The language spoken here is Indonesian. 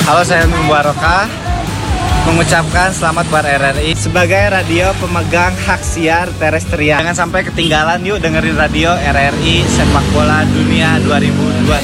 Halo, saya Mubarokah mengucapkan selamat buat RRI sebagai radio pemegang hak siar terestrial. Jangan sampai ketinggalan, yuk dengerin radio RRI Sepak Bola Dunia 2023.